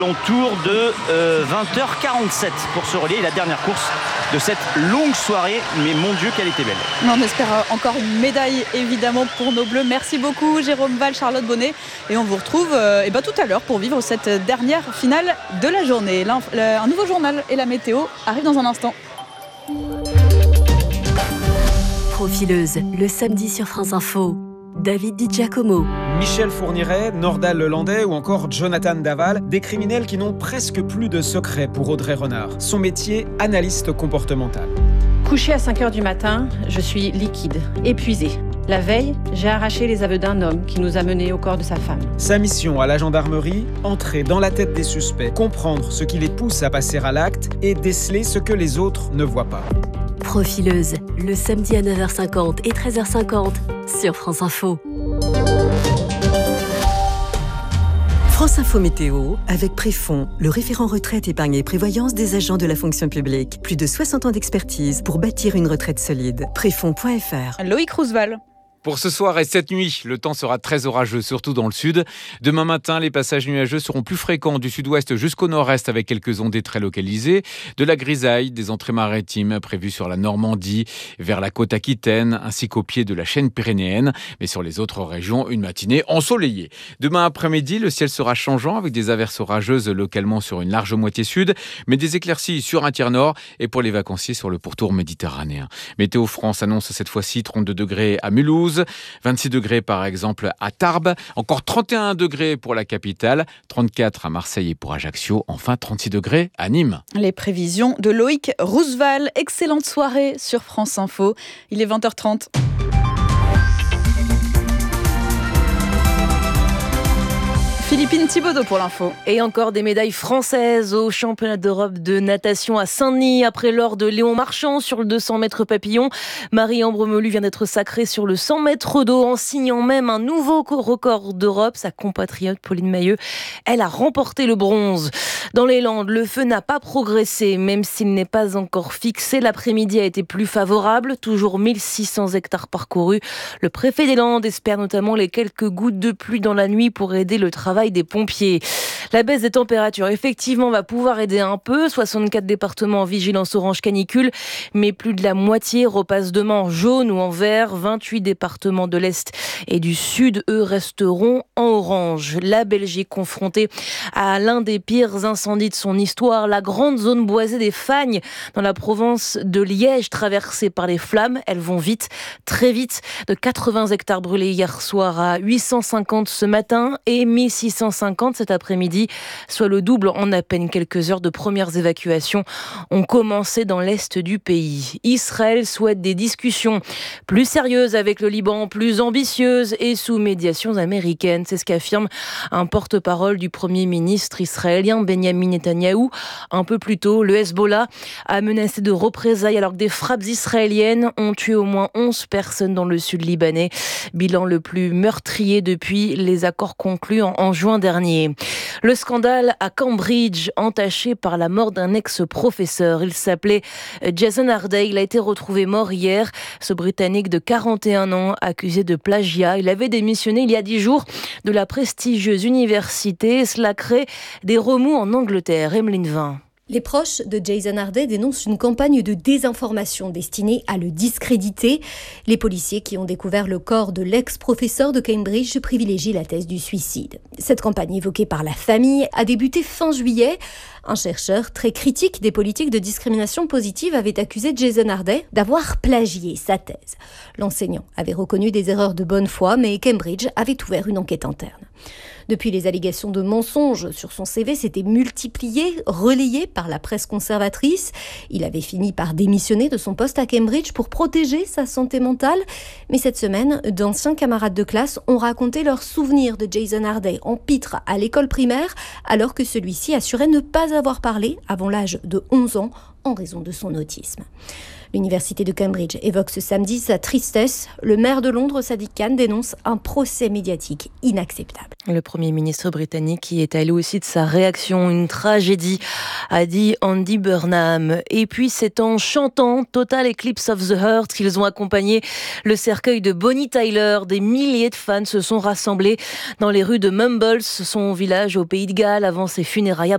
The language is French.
Tour de 20h47 pour se relier, la dernière course de cette longue soirée, mais mon Dieu qu'elle était belle. On espère encore une médaille évidemment pour nos Bleus. Merci beaucoup Jérôme Val, Charlotte Bonnet, et on vous retrouve tout à l'heure pour vivre cette dernière finale de la journée. Un nouveau journal et la météo arrive dans un instant. Profileuse, le samedi sur France Info. David Di Giacomo. Michel Fourniret, Nordal Lelandais ou encore Jonathan Daval, des criminels qui n'ont presque plus de secret pour Audrey Renard. Son métier, analyste comportemental. Couché à 5h du matin, je suis liquide, épuisée. La veille, j'ai arraché les aveux d'un homme qui nous a menés au corps de sa femme. Sa mission à la gendarmerie, entrer dans la tête des suspects, comprendre ce qui les pousse à passer à l'acte et déceler ce que les autres ne voient pas. Profileuse, le samedi à 9h50 et 13h50 sur France Info. France Info Météo avec Préfond, le référent retraite, épargne et prévoyance des agents de la fonction publique. Plus de 60 ans d'expertise pour bâtir une retraite solide. Préfond.fr. Loïc Roosevelt. Pour ce soir et cette nuit, le temps sera très orageux, surtout dans le sud. Demain matin, les passages nuageux seront plus fréquents du sud-ouest jusqu'au nord-est avec quelques ondées très localisées. De la grisaille, des entrées maritimes prévues sur la Normandie, vers la côte aquitaine, ainsi qu'au pied de la chaîne pyrénéenne. Mais sur les autres régions, une matinée ensoleillée. Demain après-midi, le ciel sera changeant avec des averses orageuses localement sur une large moitié sud, mais des éclaircies sur un tiers nord et pour les vacanciers sur le pourtour méditerranéen. Météo France annonce cette fois-ci 32 degrés à Mulhouse, 26 degrés par exemple à Tarbes, encore 31 degrés pour la capitale, 34 à Marseille et pour Ajaccio, enfin 36 degrés à Nîmes. Les prévisions de Loïc Roosevelt. Excellente soirée sur France Info. Il est 20h30. Philippine Thibaudot pour l'info. Et encore des médailles françaises au championnat d'Europe de natation à Saint-Denis après l'or de Léon Marchand sur le 200 mètres papillon. Marie-Ambre Melu vient d'être sacrée sur le 100 mètres d'eau en signant même un nouveau record d'Europe. Sa compatriote Pauline Mailleux, elle a remporté le bronze. Dans les Landes, le feu n'a pas progressé, même s'il n'est pas encore fixé. L'après-midi a été plus favorable, toujours 1600 hectares parcourus. Le préfet des Landes espère notamment les quelques gouttes de pluie dans la nuit pour aider le travail des pompiers. La baisse des températures, effectivement, va pouvoir aider un peu. 64 départements en vigilance orange canicule, mais plus de la moitié repasse demain en jaune ou en vert. 28 départements de l'Est et du Sud, eux, resteront en orange. La Belgique confrontée à l'un des pires incendies de son histoire, la grande zone boisée des Fagnes, dans la province de Liège, traversée par les flammes. Elles vont vite, très vite. De 80 hectares brûlés hier soir à 850 ce matin et 1650 cet après-midi, soit le double en à peine quelques heures. De premières évacuations ont commencé dans l'est du pays. Israël souhaite des discussions plus sérieuses avec le Liban, plus ambitieuses et sous médiation américaine. C'est ce qu'affirme un porte-parole du Premier ministre israélien Benjamin Netanyahou. Un peu plus tôt, le Hezbollah a menacé de représailles alors que des frappes israéliennes ont tué au moins 11 personnes dans le sud libanais. Bilan le plus meurtrier depuis les accords conclus en juin dernier. Le scandale à Cambridge, entaché par la mort d'un ex-professeur. Il s'appelait Jason Harday. Il a été retrouvé mort hier. Ce Britannique de 41 ans, accusé de plagiat. Il avait démissionné il y a 10 jours de la prestigieuse université. Cela crée des remous en Angleterre. Emeline Vin. Les proches de Jason Harday dénoncent une campagne de désinformation destinée à le discréditer. Les policiers qui ont découvert le corps de l'ex-professeur de Cambridge privilégient la thèse du suicide. Cette campagne évoquée par la famille a débuté fin juillet. Un chercheur très critique des politiques de discrimination positive avait accusé Jason Harday d'avoir plagié sa thèse. L'enseignant avait reconnu des erreurs de bonne foi, mais Cambridge avait ouvert une enquête interne. Depuis, les allégations de mensonges sur son CV s'étaient multipliées, relayées par la presse conservatrice. Il avait fini par démissionner de son poste à Cambridge pour protéger sa santé mentale. Mais cette semaine, d'anciens camarades de classe ont raconté leurs souvenirs de Jason Harday en pitre à l'école primaire, alors que celui-ci assurait ne pas avoir parlé avant l'âge de 11 ans en raison de son autisme. L'université de Cambridge évoque ce samedi sa tristesse. Le maire de Londres, Sadiq Khan, dénonce un procès médiatique inacceptable. Le Premier ministre britannique qui est allé aussi de sa réaction, une tragédie, a dit Andy Burnham. Et puis c'est en chantant Total Eclipse of the Heart qu'ils ont accompagné le cercueil de Bonnie Tyler. Des milliers de fans se sont rassemblés dans les rues de Mumbles, son village au Pays de Galles, avant ses funérailles